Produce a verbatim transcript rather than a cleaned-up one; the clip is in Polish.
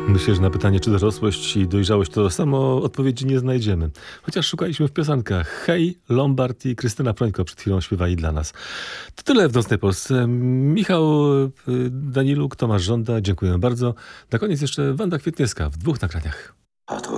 Myślę, że na pytanie, czy dorosłość i dojrzałość to samo, odpowiedzi nie znajdziemy. Chociaż szukaliśmy w piosenkach. Hej, Lombard i Krystyna Prońko przed chwilą śpiewali dla nas. To tyle w Nocnej Polsce. Michał y, Daniluk, Tomasz Żąda, dziękuję bardzo. Na koniec jeszcze Wanda Kwietniewska w dwóch nagraniach. A to